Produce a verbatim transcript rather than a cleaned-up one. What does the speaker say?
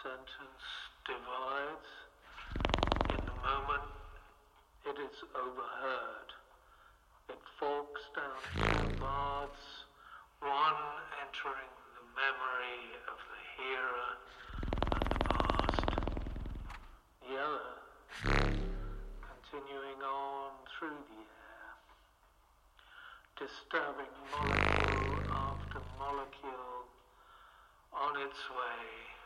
sentence divides. In the moment, it is overheard. It forks down two paths, one entering the memory of the hearer and the past, the other continuing on through the air, disturbing molecule after molecule on its way